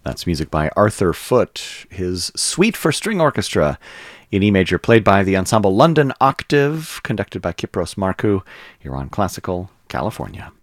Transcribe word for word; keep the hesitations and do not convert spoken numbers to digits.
That's music by Arthur Foote, his Suite for String Orchestra in E major, played by the Ensemble London Octave, conducted by Kypros Markou, here on Classical California.